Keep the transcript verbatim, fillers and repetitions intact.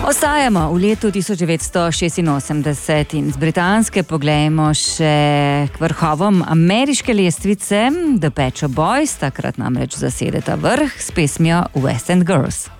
Ostajamo v letu tisoč devetsto šestinosemdeset in z britanske poglejmo še k vrhovom ameriške lestvice. The Pet Shop Boys takrat namreč zasedeta vrh s pesmijo West End Girls.